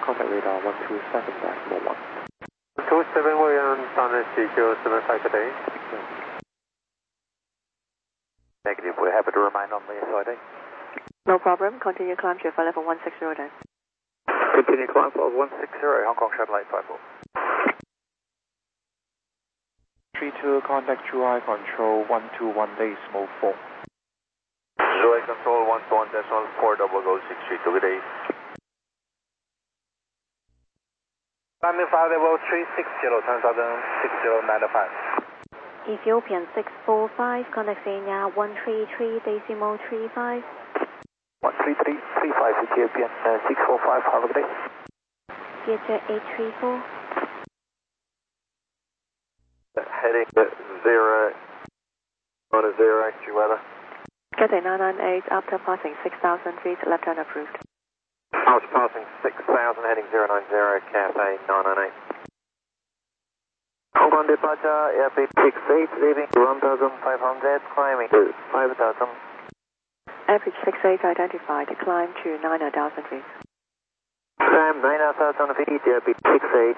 contact radar 127.1. 27 William, Thunder CQ75 today. Negative, we're happy to remain on the SID. No problem, continue climb to level 160 then. Continue climb for 160, Hong Kong Shuttle 854. 32, contact Zhuhai Control 121.4. Zhuhai Control 121.4, double go 632, good day. Climbing 5 level 360, 10,060.95. Ethiopian 645, contact Kenya 133.35. 133.35, Ethiopian 645, have a good day. Theatre 834. Heading 0, on a 0 actually weather. Cathay 998 after passing 6,000 feet, left hand approved. I was passing 6,000, heading 090, Cathay 998. Hong Kong departure, airbase 68, leaving 1,500, climbing to 5,000. Average 68 identified, climb to 9,000 feet. Climb 9,000 feet, airbase 68.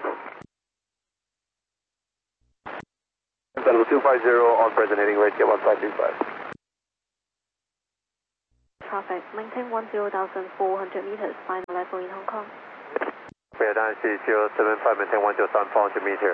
Level 250 on present heading rate, get 1525. Traffic, maintain 10,400 meters, final level in Hong Kong. Vietnam CQ75, maintain 10,400 meters.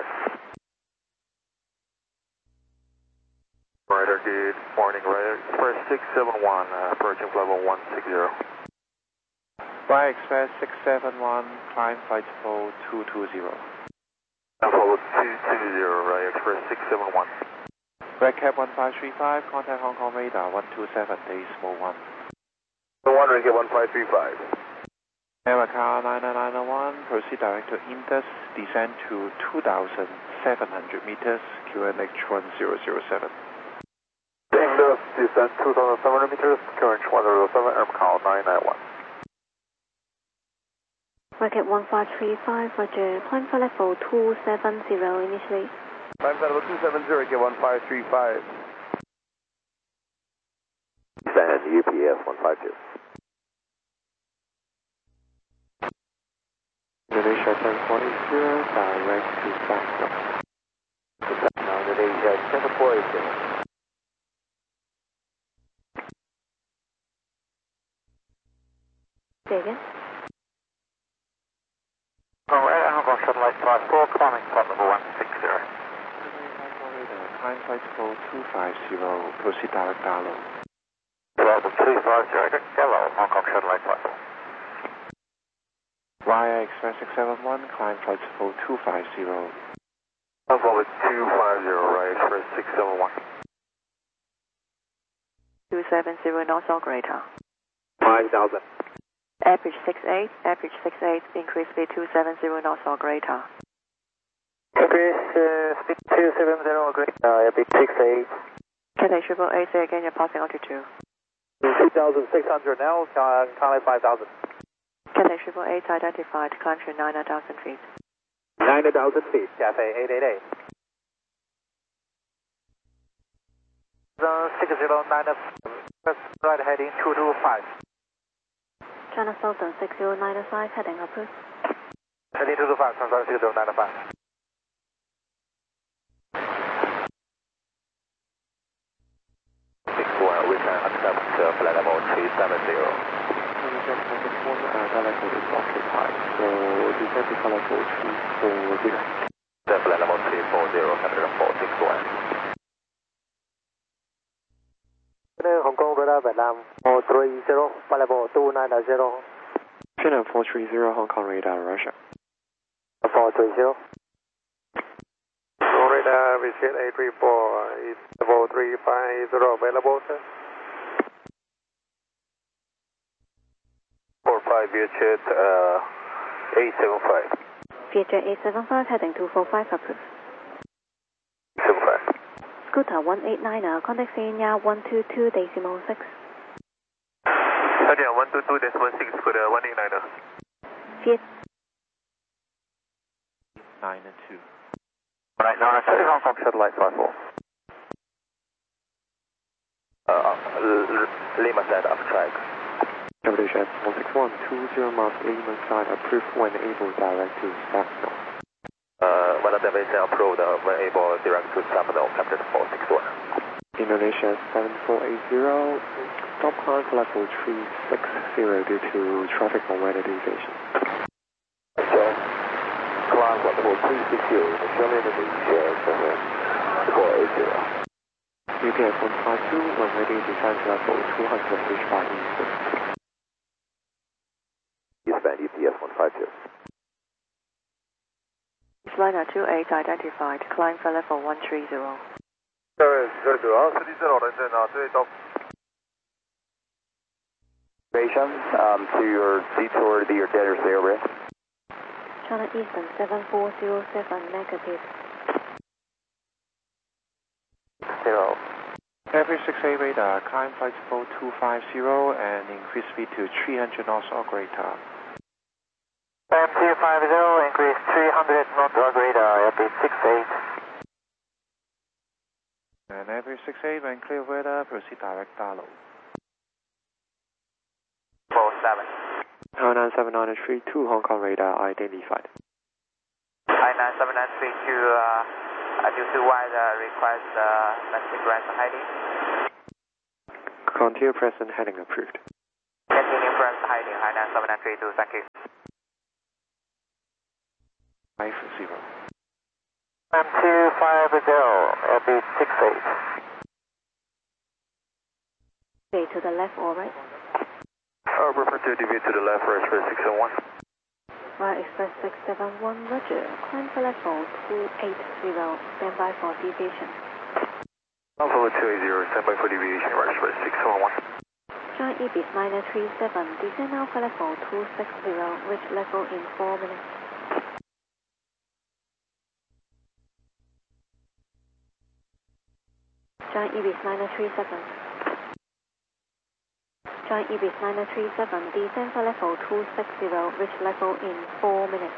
Rider, good morning, Rider. Express 671, approaching level 160. Fly Express 671, climb flight level 220. Level 220, Rider Express 671. Red Cap 1535, contact Hong Kong radar 127.1. The one ring, get 1535. America 9991, proceed direct to Indus, descend to 2,700 meters, QNH 1007. Indus, descend 2,700 meters, QNH 1007, America 991. Rocket 1535, Roger, climb for level 270 initially. Climb for level 270, get 1535. Descend UPS 152. Indonesia 1040, direct to Bangkok. Now Indonesia 1040. Say again. Alright, Hong Kong Shuttle 854, climbing flight level 160. Climb flight level 250, proceed direct Darlow. Level 250, hello, Hong Kong Shuttle 854. Via Express 671, climb flight level 250. Level 250, right, Express 671. 270 North or greater. 5,000. Average 68, increase speed 270 North or greater. Increase speed 270 or greater, airbeat 68. Cathay 888, say again, you're passing altitude. 2,600 now, currently 5,000. Cathay 888 identified, climb to 9,000 feet. 90,000 feet, Cathay 888. 609, right heading 225. China Southern 6095, heading approved. Heading 225, Southern 6095. We can accept flight level 370. That level is occupied, so descend to flight level 340. Flight level 340, 10461. Hong Kong radar Vietnam 430, flight level 290. China 430, Hong Kong radar, Russia. 430. Radar visit 834, is level 350 available, sir? 45 Vietjet 875. Theatre 875, heading 245, approved. 75. Scooter 189, contact Kenya 122.6. Heading 122.6, Scooter 189. Fiat 92. Right now, Hong Kong Shuttle 854. Lima said up track. Evolution S161, 20 miles Lehman side, approved when able, direct to staff north. Weather Division approved when able, direct to staff north, Captain 461. Indonesia 7480, stop climb for level 360 due to traffic on weather deviation. Okay. Climb level 360, Australia Indonesia 7480. UPS 152, when ready, descend to level 200, reach by eastern. Eastbound UPS 152. Liner 28 identified, climb for level 130. To your detour to your dead area. China Eastern 7407 negative. 0. Average 68 radar, climb flight level 250 and increase speed to 300 knots or greater. M250, increase 300 knots or greater, airspeed 68. And average 68 when clear weather, proceed direct dial. 47. 097932 Hong Kong radar identified. Hi 97932, due to weather, request domestic ransom hiding. Continue present heading approved. Continue present hiding, hi 97932, thank you. 50. M250, airspeed 68. Okay, to the left or right? Refer to deviate to the left for Express 671. Right, Express 671, roger. Climb for level 280, stand by for deviation. Alpha 280, stand by for deviation, right Express 671. China Ibis 937, descend now for level 260, reach level in 4 minutes. China Ibis 937. China Ibis 937, descend for level 260, reach level in 4 minutes.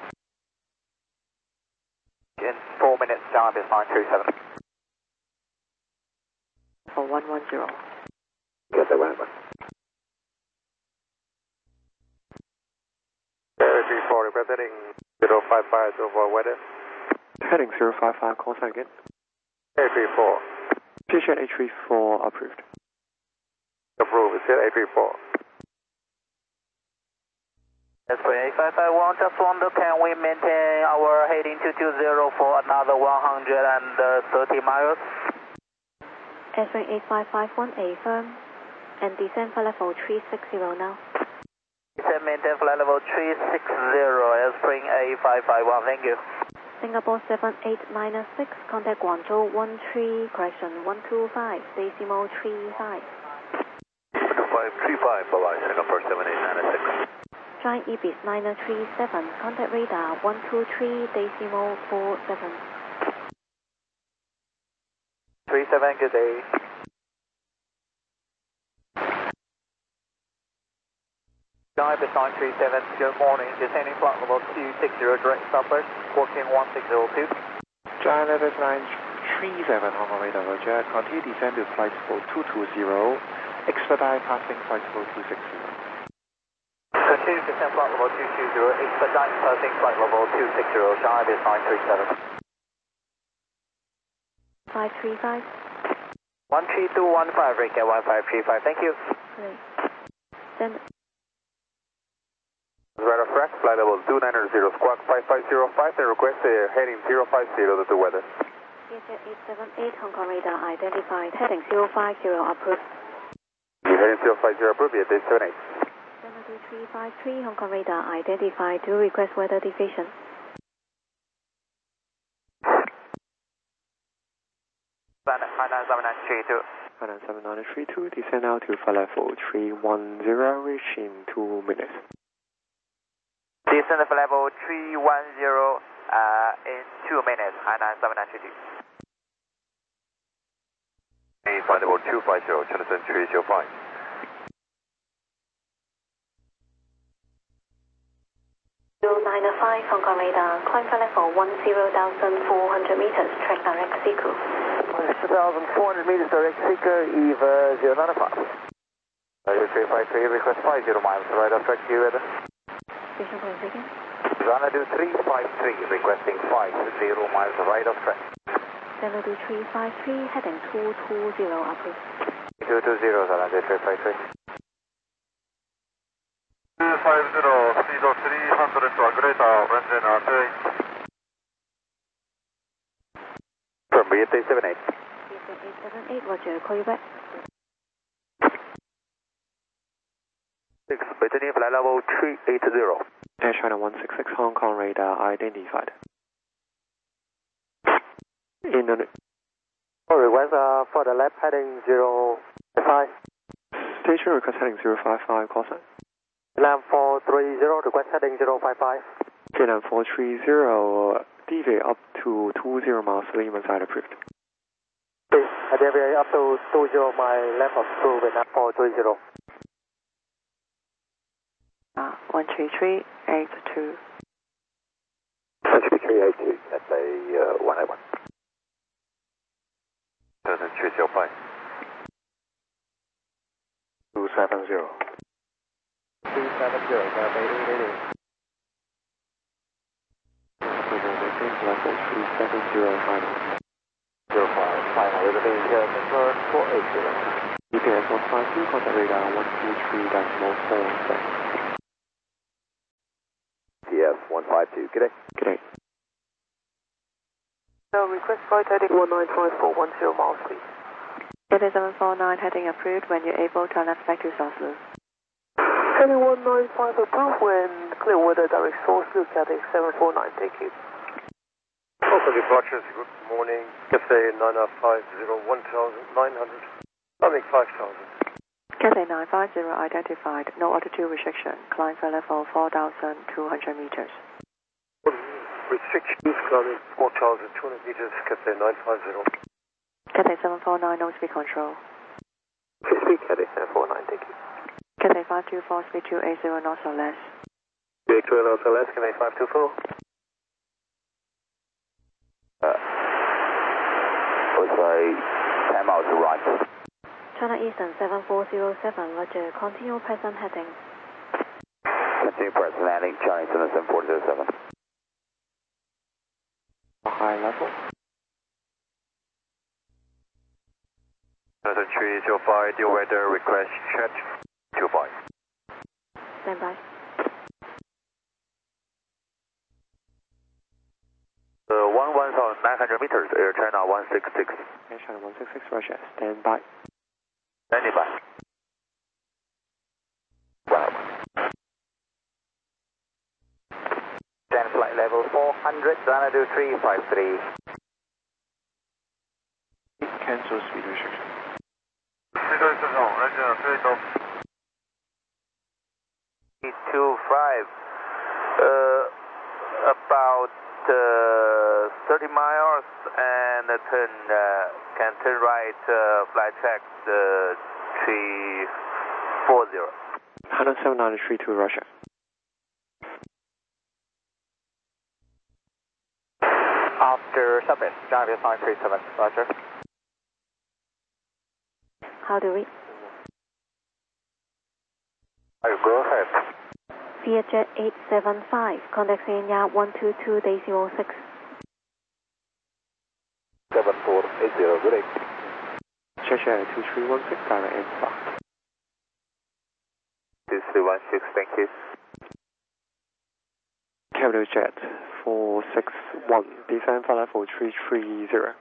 In 4 minutes, China Ibis 937. For 110. Get the right one. Air 34, representing 055 over weather. Heading 055, call sign again. Air 34. Station A34 approved. Approved, it's Air 34. As for 8551, just wonder, can we maintain our heading 220 for another 130 miles? S-Ring 85518 firm, and descend for level 360 now. Descend maintain flight level 360, S-Spring 8551, thank you. Singapore 7896, contact Guangzhou 13, correction 125, decimal 35. 12535, bye-bye, Singapore 7896. China Ibis 937, contact radar 123, decimal 47. 37, good day. China Ibis 937, good morning, descending flight level 260, direct southwest, walking 1602. China Ibis 937 Hong Kong radar, roger. Continue descend to flight level 220, expedite passing flight level 260. Continue descend flight level 220, expedite passing flight level 260, China Ibis 937. 535. 13215, recap 1535, thank you. Great. Then Radar Frac, flight level 290, squawk 5505, and request heading 050 to the weather. CZ 878 Hong Kong radar identified, heading 050 approved. You heading 050 approved, yeah, 78. 72353 Hong Kong radar identified, do request weather division. Hainan 7932. Hainan 7932, descend now to flight level 310, reach in 2 minutes. Descend for level 310 in 2 minutes, Hainan 7932. Flight level 250, Jonathan 305. Hong Kong radar, climb for level 10,400 meters, track direct Seacoast. 10,400 meters direct Seeker, EVA 095. 353, request 50 miles, right of track, you weather. Station point taken. Xanadu 353, requesting 50 miles, right of track. Xanadu 353, heading 220, approved. 220, Xanadu 353. 250, speed of 300 to a greater, engine turning. From BA378. BA878, roger, call you back. 6, Britannia flight level 380. Air China 166 Hong Kong radar identified. Request for the left heading 05. Station request heading 055, call sign. Lam 430, request heading 055. KLM 430, deviate up to 20 miles, Lima side approved. Deviate up to 20 miles left of through Vietnam 430. 13382. 13382, that's a 181. 305. 270. 370, Level 370 final. 05, final, everything here, confirm 480. EPS 152, contact radar 123.46. TF 152, good day. Good day. So request flight heading 195410 miles, please. It is 749 heading approved when you're able to left back to Southland. Heading 195 approved when clear weather direct source, look at 749, thank you. Also departures, good morning. Cathay 950, 1900, coming 5000. Cathay 950 identified, no altitude restriction, climb for level 4,200 meters. Restrictions climbing 4,200 meters, Cathay 950. Cathay 749, no speed control. Speed Cathay 749, thank you. Cathay 524, speed 280 knots or less. Big 2 knots or less, Cathay 524. Was a 10 miles to right. China Eastern 7407, roger, continue present heading. Continue press landing, China Eastern 7407. High level. 305, deal weather request check 25. Stand by. 1,900 meters, Air China 166. Air China 166, Russia, stand by. Standing by. Stand flight level 400, Xanadu 353. Cancel speed restriction. Engine straight off. 325, about 30 miles and can turn right, flight check 340. 17932 Russia. After submit, China 937, roger. How do we? Go ahead. Vietjet 875, contact Xenia 122.06. 7480, good day. Cheshire 2316, direct inbound. 2316, thank you. Capital Jet 461, descend for level 330.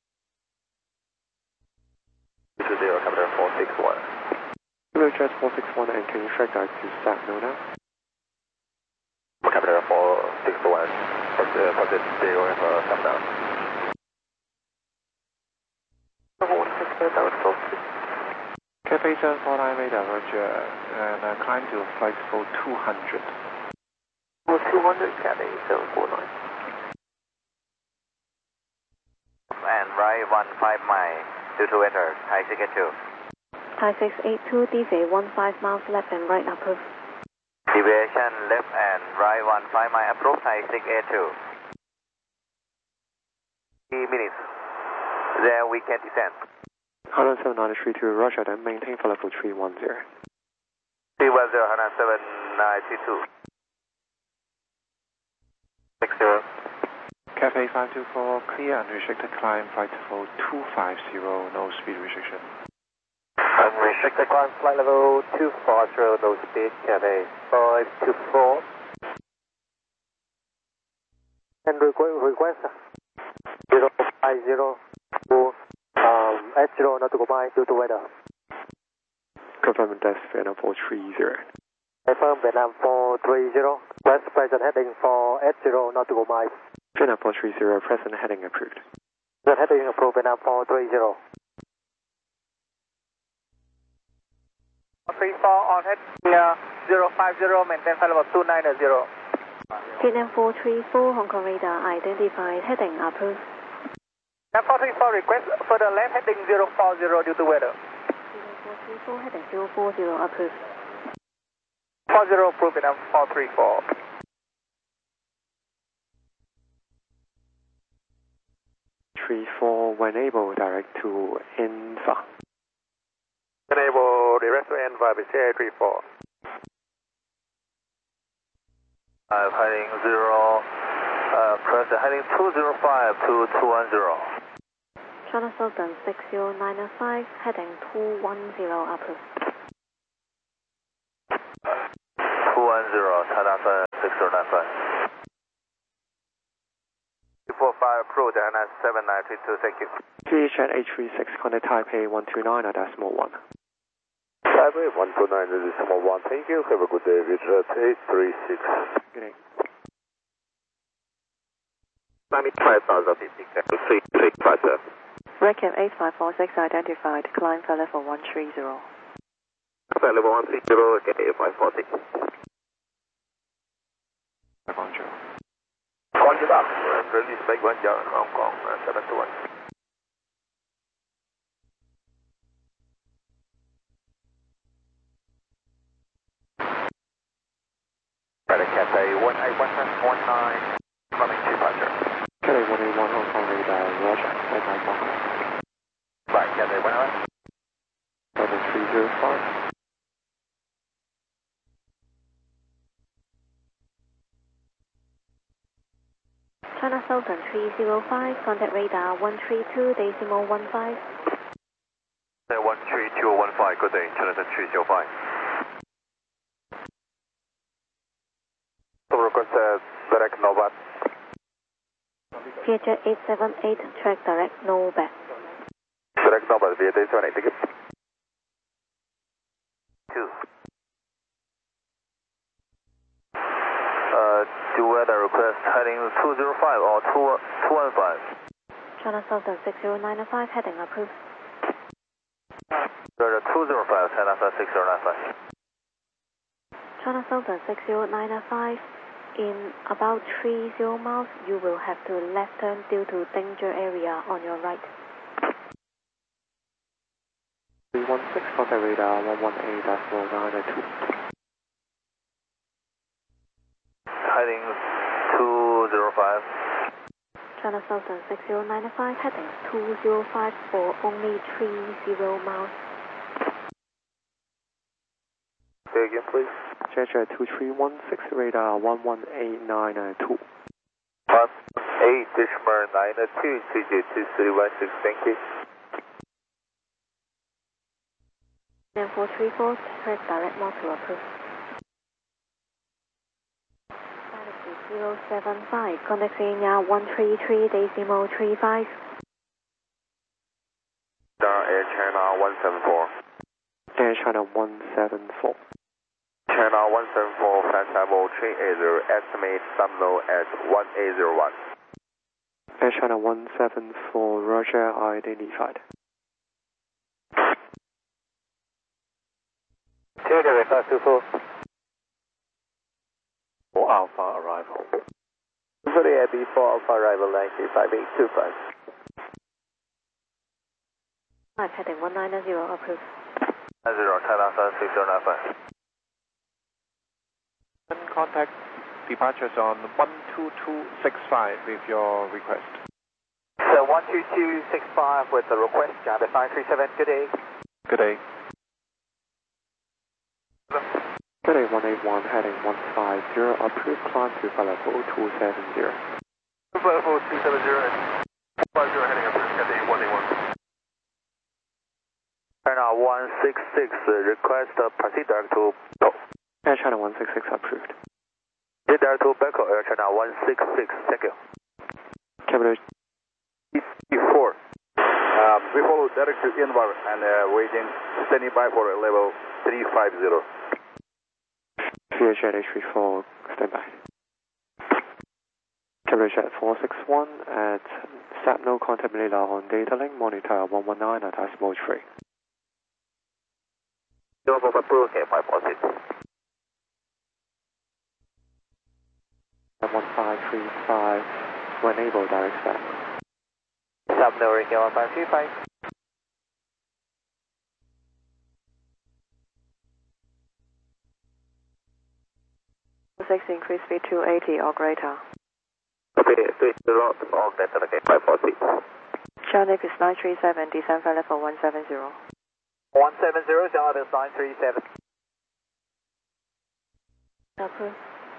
220, Capital 461. Capital Jet 461, and can you track direct to stack now? Capital 461, positive 0 and come down. Cathay 749 radar, roger, and climb to flight level 200. 200, Cathay 749. And right 15 mile, 22 enter, Thai 682. Thai 682, deviate 15 miles left and right approved. Deviation left and right 15 mile, approach Thai 682. 3 minutes, then we can descend. 17932 Russia, then maintain for level 310. 310, 792. 60. Cafe 524, clear unrestricted climb, flight level 250, no speed restriction. Unrestricted climb, flight level 250, no speed, Cafe 524. And request 050 to H0 not to go by due to weather. Confirm that's Vietnam 430. Confirm Vietnam 430, west present heading for H0 not to go by. Vietnam 430, present heading approved. Present heading approved, Vietnam 430. 34 on heading 050, maintain flight level 290. Vietnam 434, Hong Kong radar identified, heading approved. Vietnam 434, request for the left heading 040 due to weather. Vietnam 434, heading 040 approved. 40 approved, Vietnam 434. When able, direct to Infa. Enable direct to N5 is CA34. Heading 0, heading 205 to 210. China Southern 60905, heading 210 approved. 210, China Southern 6095. 245 approved, and 7932, thank you. CH at 836, contact Taipei 129 decimal 1. Taipei 129.1, thank you. Have a good day, Richard 836. Good day. 95,000 feet, 335. Recap 8546 identified, climb for level 130. Flight level 130, okay, 540. Bonjour. Contact up, release make 1 yard, Hong Kong, 721. Cathay 181.19, coming to departure. Cathay 181, Hong Kong radar, roger, at my phone. Right, Cathay 181. 7305. China Southern 305, contact radar 132.15. 13215, good day, China Southern 305. So request direct no back. Vietjet 878, track direct, no back. Direct no back, Vietjet 878, thank you. 2. Do weather request heading 205 or 215. China Southern 60905, heading approved. 205, China Southern 6095. China Southern 60905, in about 30 miles, you will have to left turn due to danger area on your right. 316, contact radar 118 decimal 902. Heading 205. China Southern 60905, heading 205 for only 30 miles. Say again, please. Jet 2316, radar 11892. 18 Dishmer 902, CJ 2316, thank you. And 434, track direct more to approved. 075, contact Senior 133.35. Air China 174. Air China 174. China 174, flight level 380, estimate terminal at 1801. Air China 174, roger, identified. Takeaway 524. For Alpha arrival. For the AB 4 Alpha arrival 935.825. 5 heading 190 approved. 90, China Southern 6095. Contact departures on 12265 with your request. So 12265 with the request, Java 537, good day. Good day. 181 heading 150, approved, climb to flight level 270. Flight level 270 and 50 heading approved, Cathay 181. China 166, request proceed direct to Air China 166 approved. proceed direct to Bangkok, Air China 166, thank you. Capital E4. We follow direct to Invar and waiting, standing by for level 350. VHR H34, stand by. Capital Jet 461 at SAP no contact Manila on data link, monitor 119 at Asmo 3. Nova approved, K546. 1535 to enable direct SAP. Subnautic K1535. 6 increase speed to 80 or greater. Okay, 30 or greater, K546. China is 937, descend flight level 170. 170, China is 937. Approved.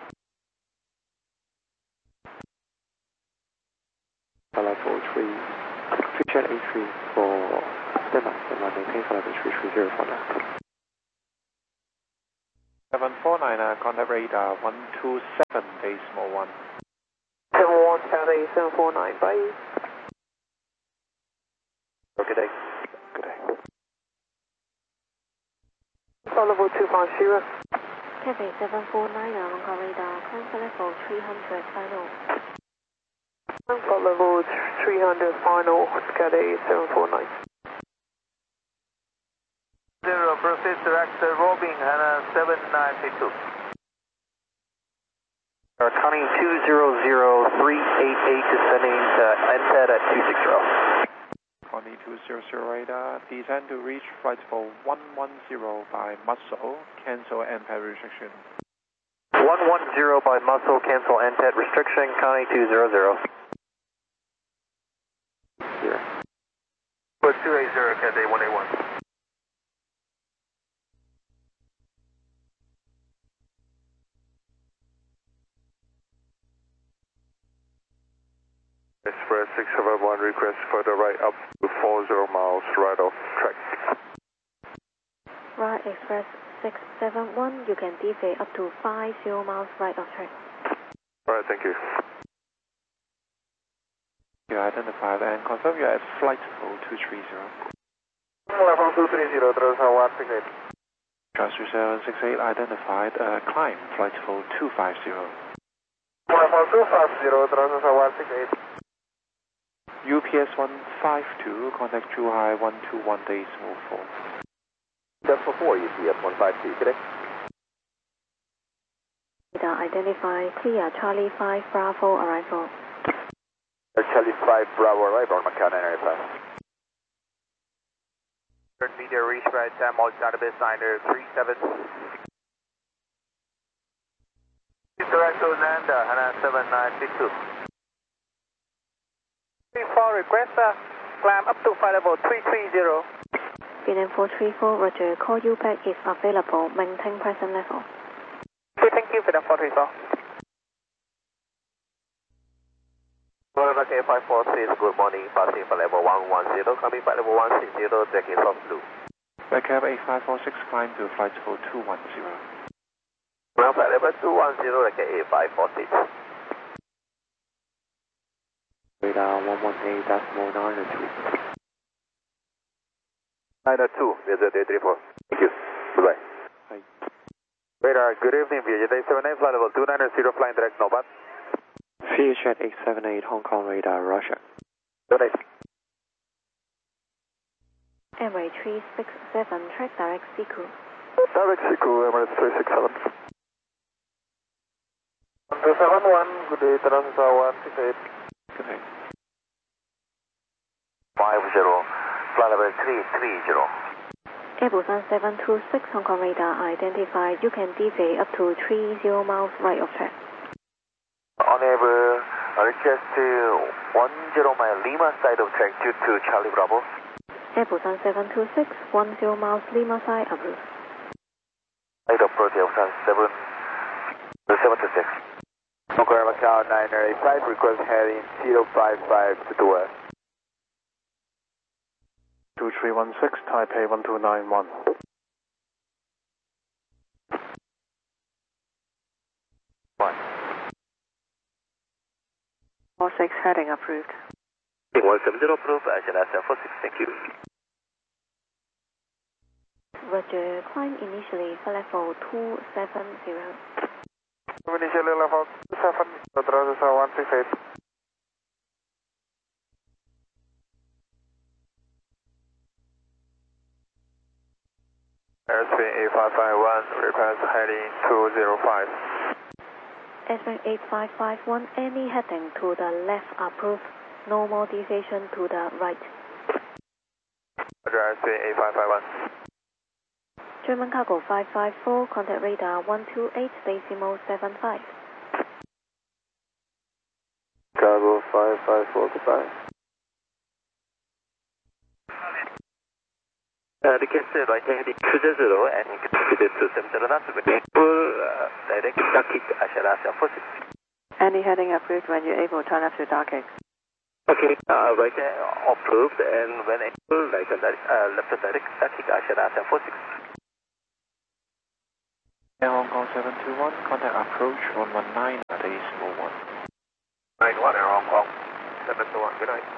Flight level 3, Fisher A3 for standby, maintain flight level 330 for now. 749, contact radar 127, decimal 1. 71 Cathay 749, bye. Good day. Good day. Flight level 250. Cathay 749, Hong Kong radar, climb flight level 300, final. Flight level 300, final, Cathay 749. 0, proceed direct Robin and 792. Conning 200-388, descending to NTED at 260. Conning 200 radar, descend to reach flight level 110 by muscle, cancel NPAD restriction. 110 by muscle, cancel NTED restriction, Conning 200. Here. Put 280, Cathay 181. Express 671, request further right up to 40 miles right off track. Right, Express 671, you can deviate up to 50 miles right of track. Alright, thank you. You identified and confirm you are at flight level 230. Level 230, Transfer 168. Transfer 768 identified, climb flight level 250. Level 250, Transfer 168. UPS 152, contact Zhuhai 121 decimal 4. Just for 4, UPS 152, today. Radar identify, clear, Charlie 5, Bravo, arrival. Charlie 5, Bravo, arrival on Macau 9 aircraft. Third media reach right time, all database signer 37. Direct to Nanda, and 792. 34 request, climb up to flight level 330. BNM 434, roger, call you back if available, maintain present level. Okay, thank you, BNM 434. Florida K546, good morning, passing flight level 110, coming flight level 160, taking soft blue. Backcap 8546, climb to flight level 210. Ground flight level 210, A546. Radar 118.902. 902, visit 834. Thank you. Goodbye. Hi. Radar, good evening, VJ 78, flight level 290, flying direct Nobat. VHR 878, Hong Kong radar, Russia. Good day. Airway 367, track direct Siku. Direct Siku, Emirates 367. 271, good day, Transfer 168. Good day. 50, flight level 330. Airbusan 726, Hong Kong radar identified, you can deviate up to 30 miles right of track. Enable request to 10 mile Lima side of track due to Charlie Bravo. Airbusan 726, 10 miles Lima side approved. Light approach Oakland 726. Oakland Macau 985, request heading 055 to the west. 2316, Taipei 1291. One. 46 heading approved. 170 approved, Asiana 746, thank you. Roger, climb initially for level 270. Initially level 27, address 168. Airspeed 8551, request heading 205. Airspeed 8551, any heading to the left approved, no more deviation to the right. Roger, Airspeed 8551. German cargo 554, contact radar 128.75. Cargo 554, goodbye. Requested right heading 200 and proceeded to 70 knots with direct ducking Asiana 746. Any heading approved when you're able, turn left to Dark X. Okay, right approved, and when able, left direct ducking Asiana 746. Air Hong Kong 721, contact approach 119 at decimal 1. 91 Air Hong Kong 721, good night.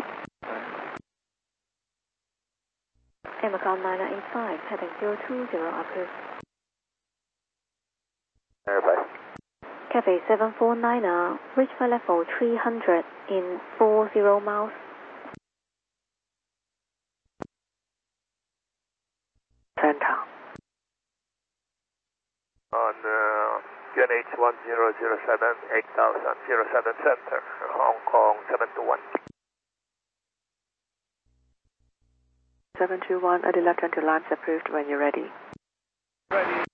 Air Macau 985, heading 020 approved. Verify. Cafe 749, reach for level 300 in 40 miles. Center. On QNH 1007, 8000, 07 Center, Hong Kong 721. 721, early left turn to lines approved when you're ready. Ready.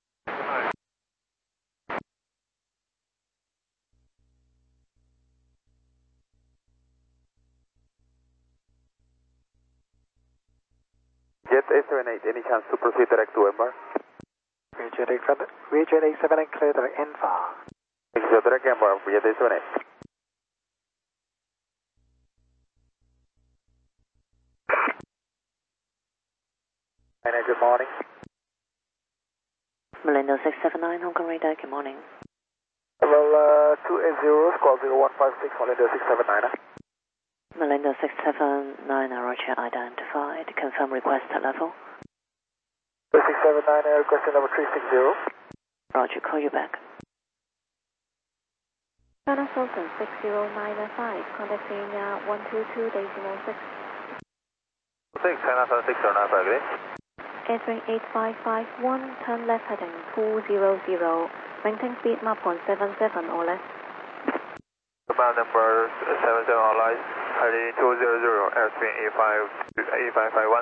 Jet A78, any chance to proceed direct to Embar? Region 87 and clear direct Envar. Exit direct Embar, Jet A78. Good morning. Malindo 679, Hong Kong radar, good morning. Well, 280, squall 0156, Malindo 679. Malindo 679, Roger, identified. Confirm request at level. 679, requesting number 360. Roger, call you back. China Sultan 60995, contacting 122.6. 6, China 609, agree? Airspeed 8551, turn left heading 200, maintain speed map on 77 or less. Command number 77 online, heading 200, airspeed 8551.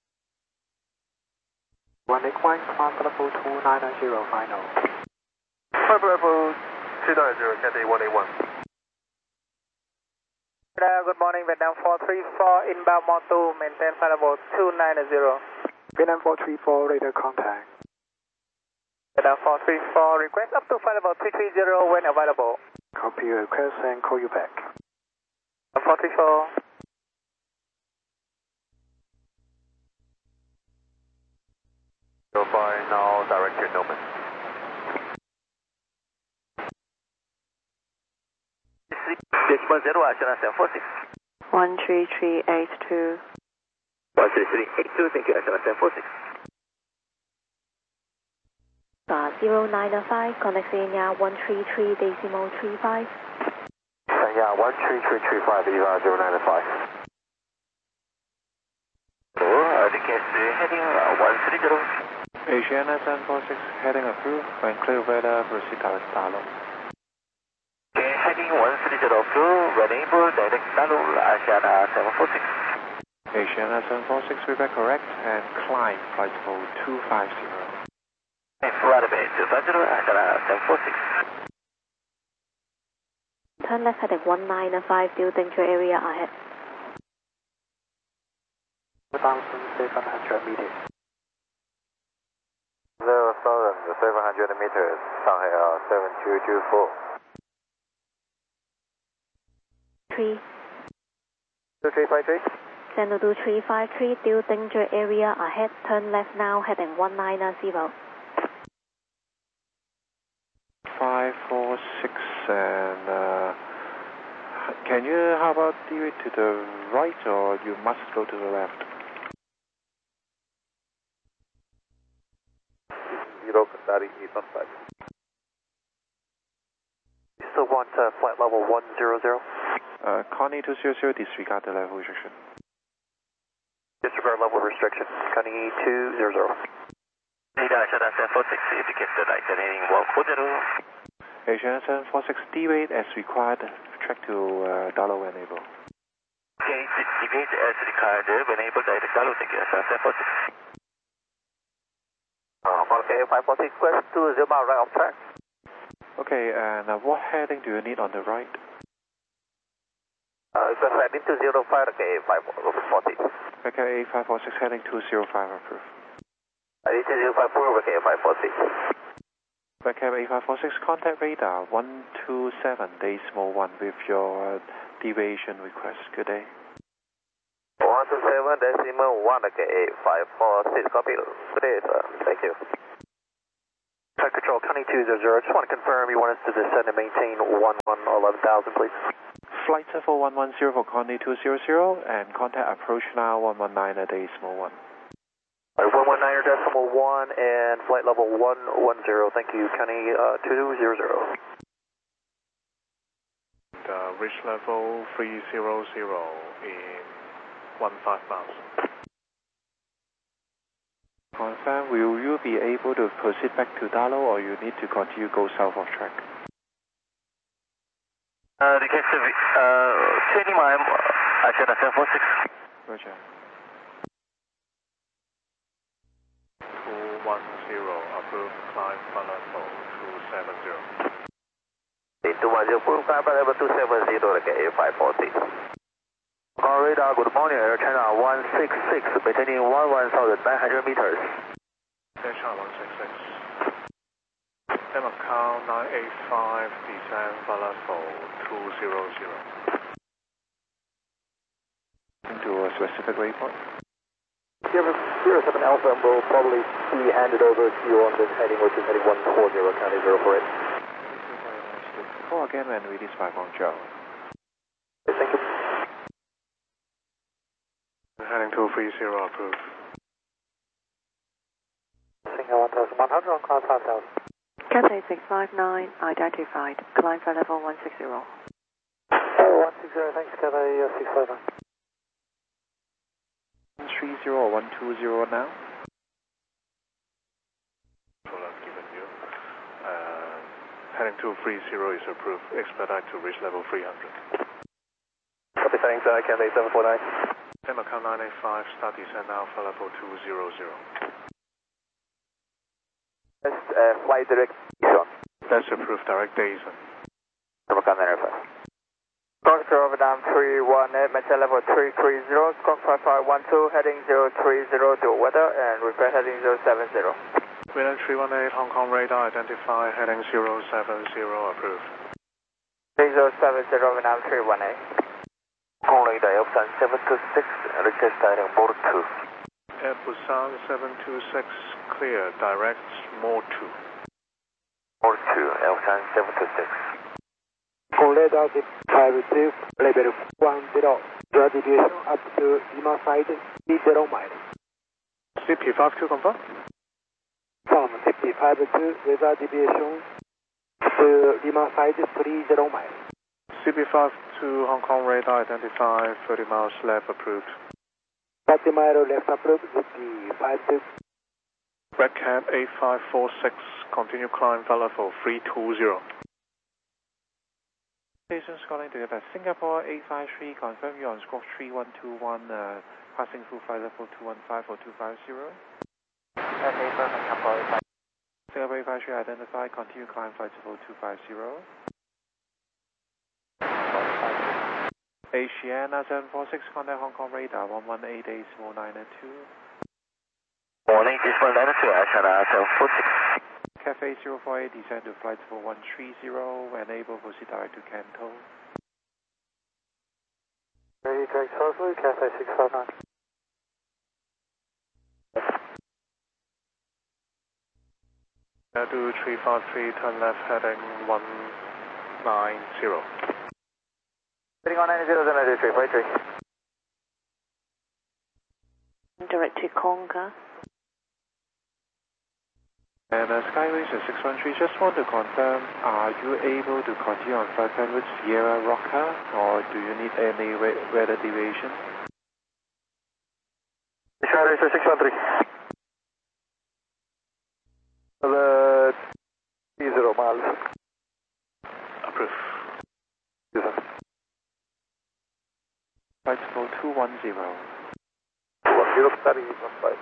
181, command level 290, final. Flight level 290, Cathay 181. Good morning, Vietnam 434, inbound Motu, maintain flight level 290. Vietnam 434, radar contact. Vietnam 434, request up to flight level 330 when available. Copy your request and call you back. 434. By now, director Noman. 610, Asiana 746. 13382. 13382, thank you, Asiana 746. 0905, connecting 133.35. Yeah, 13335, EVA 0905. Heading 130. Asiana 746, heading approved. When clear weather, proceed direct Darlow. Okay, heading 130 approved. When able, direct Darlow, Asiana 746. Asiana 746, repeat correct, and climb flight level 250. And flight level 250, Asiana 746. Turn left heading 195, due danger area ahead. 1,700 meters. 0,700 meters, Shanghai 7224. 3. 2353. Channel 2353, due danger area ahead, turn left now, heading 190. 546 and can you how about deviate to the right or you must go to the left? 0, Qatari 815. You still want flight level 100? Connie 200, disregard the level restriction. Disregard level restriction. Connie 200. Radar China 746, indicate the right heading 140. Asian 746, deviate as required, track to Dalo enable. Okay, deviate as required, enable direct Dalo, thank you, 746. Okay, 546, request 20 mile right off track. Okay, and what heading do you need on the right? Request heading 205, okay, 540. Okay, 8546 heading 205 approved. 205 approve, okay, 540. Backcam 8546, contact radar 127 decimal 1 with your deviation request. Good day. 127 decimal 1, okay, 546, copy. Good day, sir. Thank you. Flight Control, Connie 200, just want to confirm you want us to descend and maintain 11,000, please. Flight 4110 for Connie 200 and contact approach now 119 decimal 1. 119 decimal 1 and flight level 110. Thank you, Connie 200. Reach level 300 in 15 miles. Confirm, will you be able to proceed back to Dalo or you need to continue go south of track? Request 20 mile, China 746. Roger. 210, approved, climb level 270. 210, approved, climb level 270, okay, 540. Radar, good morning, Air China 166, maintaining 11,900 meters. Air China 166. Macau 985, descend level 200. Into a specific waypoint? Sierra 07 Alpha will probably be handed over to you on this heading, which is heading 140, County 048. Call again and release by Guangzhou. Thank you. Heading 230, approved. Singapore 1100 on climb 5000. Cathay 659 identified. Climb for level 160. 160, thanks, Cathay 659. 130 or 120 now? Well, I've given you. Heading 230 is approved. Expedite to reach level 300. Copy, thanks, Cathay 749. Macau 985, start descend Alpha level 200. Flight direct. That's approved, direct Dason. Macau 985. Doctor over down 318, maintain level 330, squawk 5512, heading 030, do weather, and repair heading 070. Within 318, Hong Kong radar, identify heading 070, approved. Heading 070 over down 318. Hong Kong radar, Busan 726, request heading Mode 2. Air Busan 726, clear, direct Mode 2. Mode 2, Air Busan 726. Radar 52, level 10, draw deviation up to Lima side 30 miles. CP52 confirm? From CP52, radar deviation to Lima side 30 miles. CP52 Hong Kong radar, identify 30 miles left, approved. 30 miles left approved, CP52. Red Cab 8546, continue climb level 320. Stations calling together. Singapore 853, confirm you on squawk 3121, passing through flight level 215 or 250. Singapore 853, identify, continue climb flight level 250. Asiana 746, contact Hong Kong radar 118.992. 118.992, Asiana 746. Cafe 048, descend to flight level 130, enable proceed direct to Canton. Ready, direct Southward, Cafe 659. To 353, turn left heading 190. Heading 190, 353. Direct to Conga. And Skyways 613, just want to confirm, are you able to continue on flight plan with Sierra Rocker, or do you need any weather deviation? Skyways 613. 30 miles. Approve. Yes, sir. Flight level 210. 210, study 15.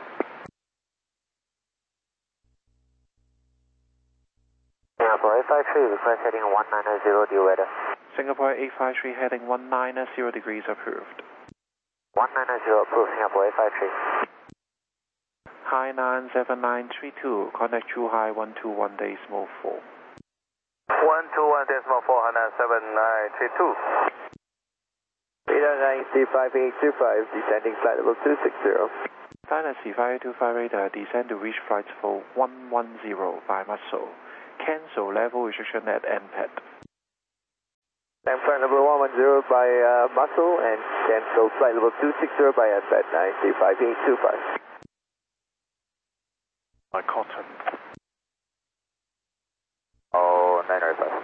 Singapore 853, request heading 190, due weather. Singapore 853 heading 190 degrees approved. 190 approved, Singapore 853. High 97932, contact Zhuhai 121 decimal 4. 121 decimal 4, 97932. Radar 9C5825, descending flight level 260. Dynasty 5825 radar, descend to reach flight level 110 by muscle. Cancel level restriction at NPAD. And flight level 110 by muscle and cancel flight level 260 by NPAD 9C5825. By Cotton. Oh, 905.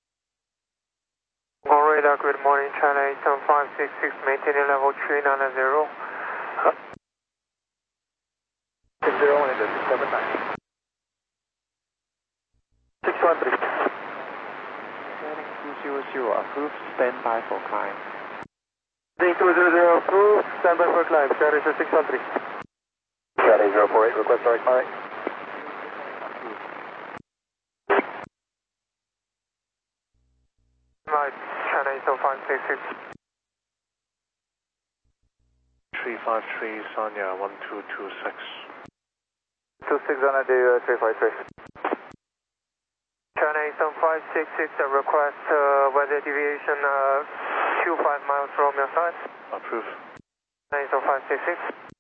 On radar, good morning, China 87566, maintaining level 390. 60 and 679. 613. Heading 200, approved, stand by for climb. Heading 200, approved, stand by for climb. Skyways 613. Skyways 048, request direct flight. Right, China 87566. 353, Sonia 1226. 26 on the 353. China 87566, request weather deviation 25 miles from your side. Approve. 87566.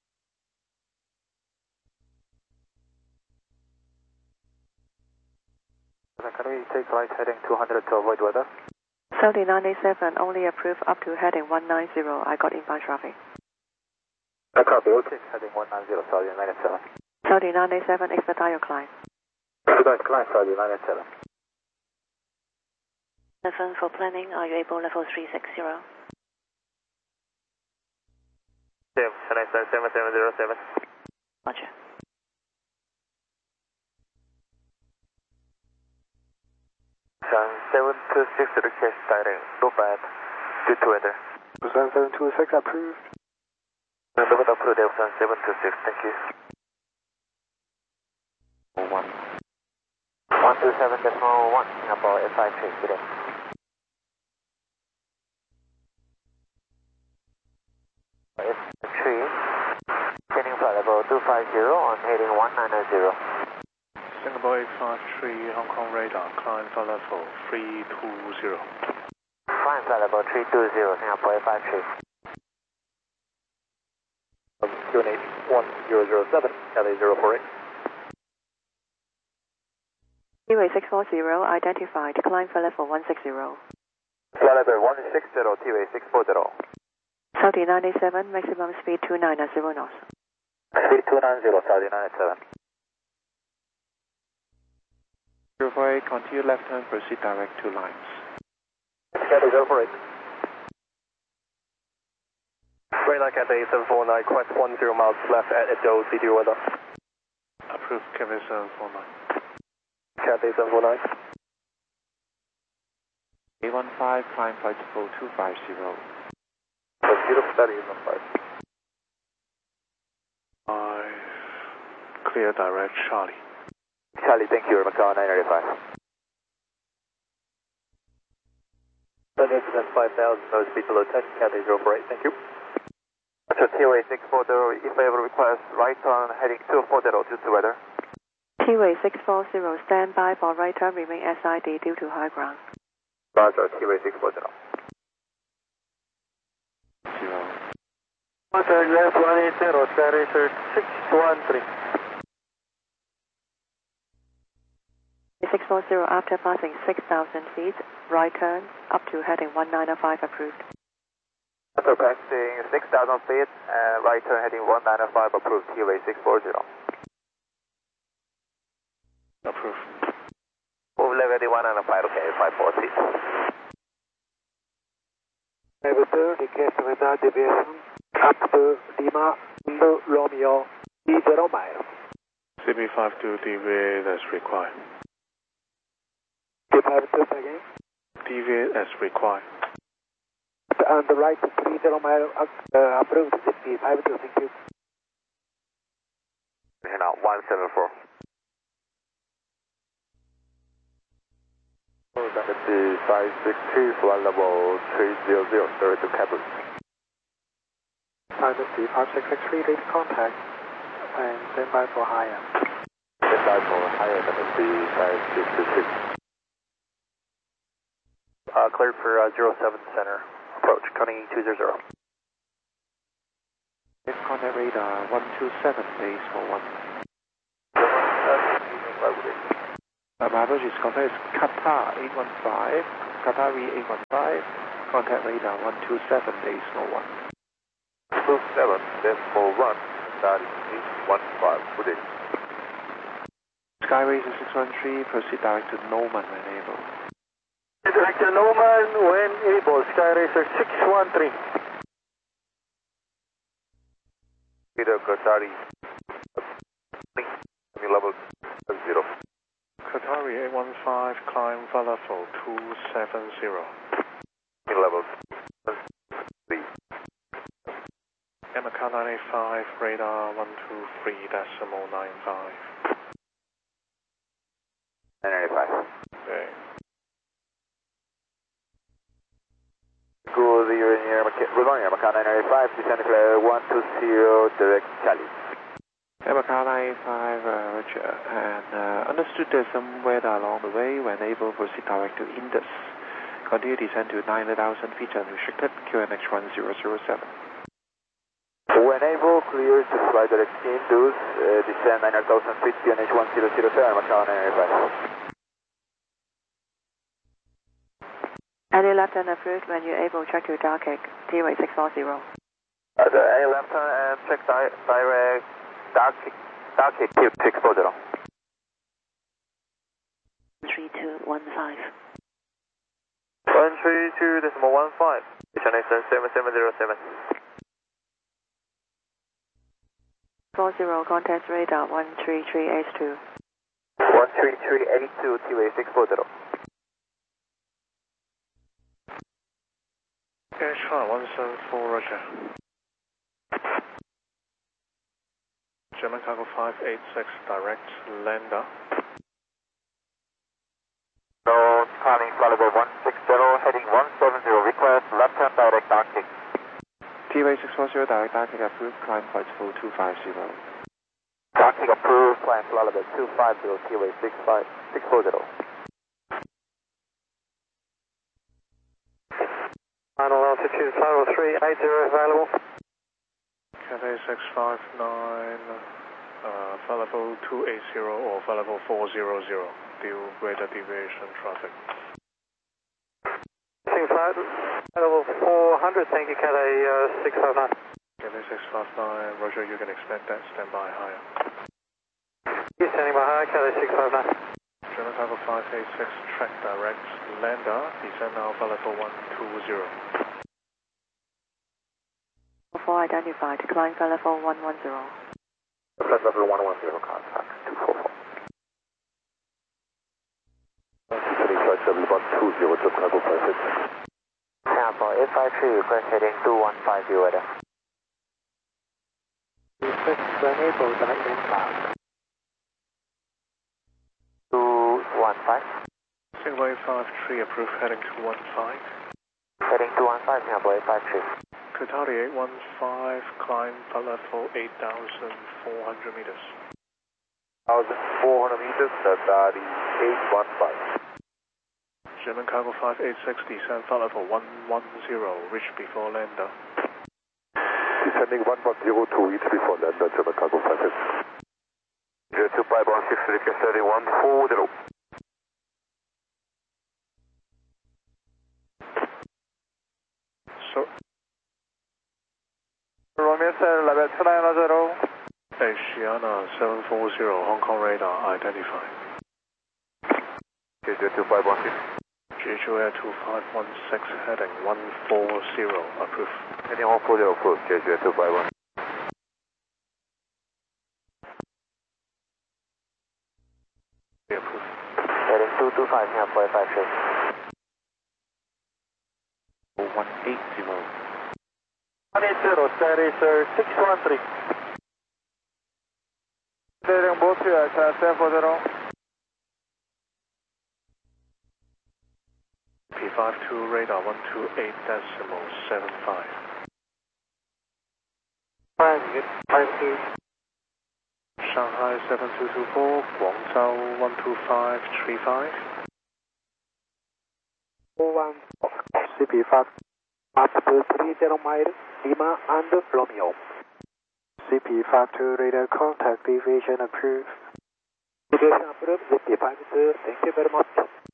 Can we take flight heading 200 to avoid weather? 7987, only approved up to heading 190. I got inbound traffic. Copy, okay. Heading 190, Saudi 987. 7987, expedite your climb. Expedite climb, Saudi 987. 7 for planning, are you able level 360? Same, 7707. Roger. Sun 726 request direct, no bad, due to weather. Sun 726, approved. Number approved, Sun 726, thank you. 1. 127.1, Singapore 853, good day. F3, sending flight level 250 on heading 190. Singapore 853, Hong Kong radar, climb flight level 320. Climb flight level 320, Singapore 853. QNH 1007, LA 048. Seaway 640, identified, climb for level 160. Flight level 160, T-way 640. Saudi 987, maximum speed 290 knots. Speed 290, Saudi 987. 048, continue left turn, proceed direct to lines. Skyways 048. Radar Cathay 749, quest 10 miles left at Edo, CD weather. Approved, Kevin 749. Cathay 749. A15, climb flight level 250. Beautiful study is on flight. 5, clear direct, Charlie. Charlie, thank you, Macau 985. Represent 5,000, no speed below 10, Cathay 048, thank you. So TOA 640, if I ever request right on heading 240 due to weather. T-Way 640, stand by for right turn, remain SID due to high ground. Roger, T-Way 640. 0. Roger, left 180, Sky Racer 613. 640 after passing 6,000 feet, right turn up to heading 1905 approved. After passing 6,000 feet, right turn heading 1905 approved, T-Way 640. Approved. Move level 195, okay, 540. 52, request radar deviation up to Lima, Romeo, 30 miles. CB52 deviate as required. CB52 again. Deviate as required. On the right, 30 miles approved, CB52, thank you. Now 174. C562 flight level 300, sorry to Capri. Pilot C5663, lead contact and stand by for higher. Stand by for higher than the C562. Cleared for 07 center, approach, Connie 200. Contact radar 127, base for 1. My approach is contact is Qatar 815, Qatar V815, contact radar 127, base for 1. 27, then for 1, that is 815, good day. Sky Racer 613, proceed direct to Norman when able. Direct to Norman when able, Sky Racer 613. Peter Qatari, level 0. Qatari 815, climb level 270. Level 3. Yamaha 985, radar 123.95. 985. Okay. Good morning, Yamaha 985, descend clear 120, direct Charlie. Yamaha 985, Roger. And understood there's some weather along the way. When able, proceed direct to Indus. Continue descend to 9,000 feet unrestricted, QNH 1007. When able, clear to fly direct Indus, descend 9,000 feet, QNH 1007, Yamaha 985. Any left turn approved when you're able, check to Darkic, T-Way 640. Any left turn and check direct Darkic 640. 3215. 132.15, destination 7707. 40, contact radar 133H2. 13382, T-Way 640. H1 174, Roger. German cargo 586, direct lander. No, climbing flight level 160, heading 170, request left turn direct Arctic. T-Way 640, direct Arctic approved, climb flight level 250. Arctic approved, climb flight level 250, T-Way 640. Final altitude, final 380 available. Cathay 659, flight level 280 or flight level 400, due greater deviation traffic. Flight level 400, thank you, Cathay 659. Cathay 659, Roger, you can expect that, stand by higher. You're standing by higher, Cathay 659. German cargo 586, track direct lander, descend now flight level 120. 4 identified, climb flight level 110. Flight level 110, contact 244. Flight level 120, German cargo 586. Yeah, for F53, request heading 2150 weather. Request when able, direct inbound. 215. Singapore 853, approved, heading 215. Heading 215, Singapore 853. Qatari 815, climb flight level 8,400 meters. 1,400 meters, Daddy 815. German Cargo 586, descend flight level 110, reach before lander. Descending 1102, reach before lander, German Cargo 586. 02516, request 3140. So, Romeo 7, level 2910. Asiana 740, Hong Kong radar identified. J2516. Jeju Air 2516, heading 140, approved. Heading 140, approved, J2516. Approved. Heading 225, halfway 56. 180. 180, steady sir, 613. Heading both to 740. P52 radar 128.75. Shanghai 7224, Guangzhou 12535. 41, CP5, up to 30 miles, Lima and Romeo. CP52 radar contact deviation approved. Deviation approved, CP52, thank you very much.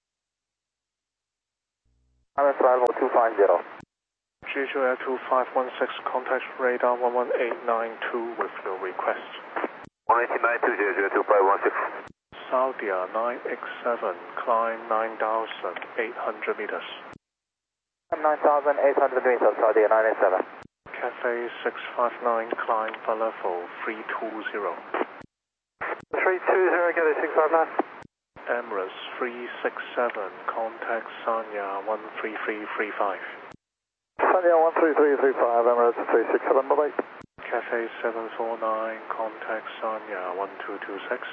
Arrival 250. Jeju Air 2516, contact radar 11892 with your request. 11892, Jeju 2516. Saudia 9X7, climb 9,800 meters. 9,800 meters, Saudi 987. Cathay 659, climb for level 320. 320, Cathay 659. Emirates 367, contact Sanya 13335. Sanya 13335, Emirates 367, bye-bye. Cathay 749, contact Sanya 1226.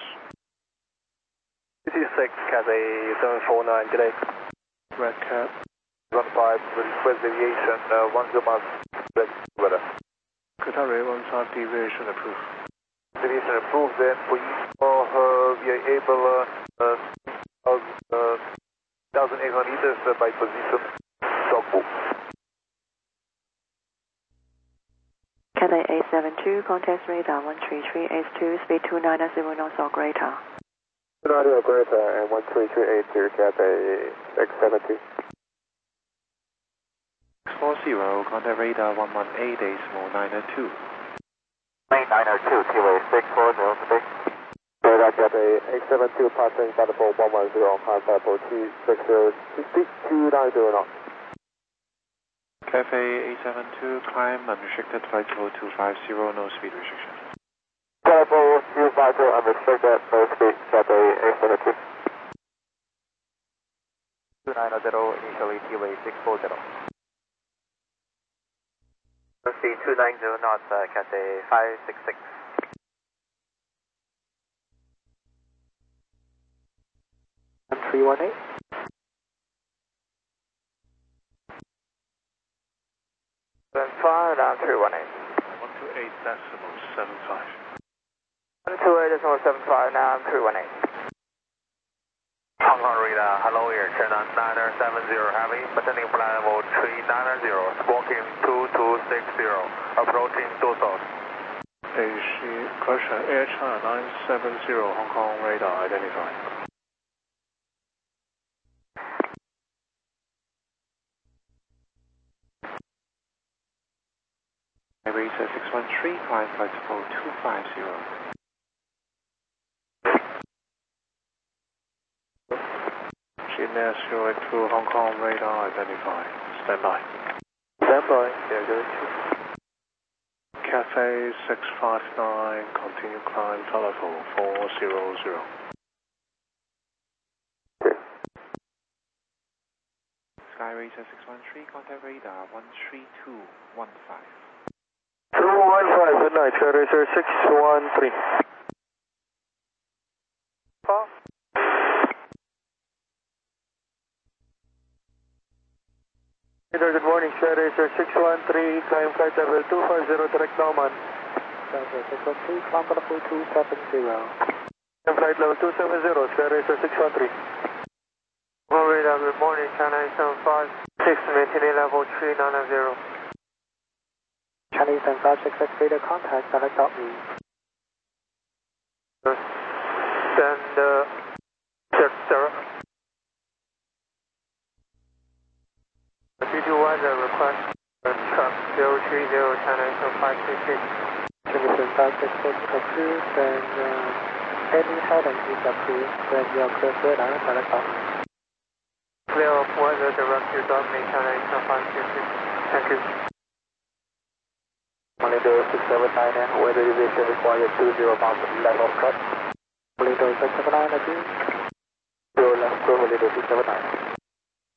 226, Cathay 749, good day. Red Cat 15, request deviation 10 miles, weather. Qatar 15 deviation approved. Deviation approved, then we are able 1,800 meters by position, dogbook. Cathay 872, contact radar 13382, speed 2990 knots or greater. 290 or greater and 13380, Cathay 672. 640, contact radar 118.902. 902, T-way 640, speak. Radar Cathay 872, passing Thunderbolt 110, contact for T60, speed 290 knots. Cathay 872, climb unrestricted flight level 250, no speed restriction. Thunderbolt 250, unrestricted, no speed, Cathay 872. 290, initially T-way 640. Speed 290 knots, Cathay 566. 1318. 75, down 318. 128.75. 128.75, now I'm 318. Hong Kong radar, hello here, China 970 heavy, descending flight level 3990, squawking 2260, approaching due south. Correction, Air China 970, Hong Kong radar identified. Racer 613, climb flight level 250. GNS 082, Hong Kong radar identified. Stand by. Stand by, yeah, good. Cathay 659, continue climb to level 400. Sky Racer 613, contact radar 13215. 215, good night, Sky Racer 613. Good morning, Sky Racer 613, climb flight level 250, direct Norman. Sky Racer 613, climb level 270. Flight level 270, Sky Racer 613. Radar, good morning, China 756, maintaining level 390. Chinese 756, radar contact, select .me. Send, sir. 32 weather request, truck 030, China 756. Chinese 756 approved, and any heading is approved. When you are clear radar, select .me. Clear of weather, direct to .me, China 756. Thank you. Malindo 679, weather deviation required 20 miles left of cut. Malindo 679, 0 left, go Malindo 679.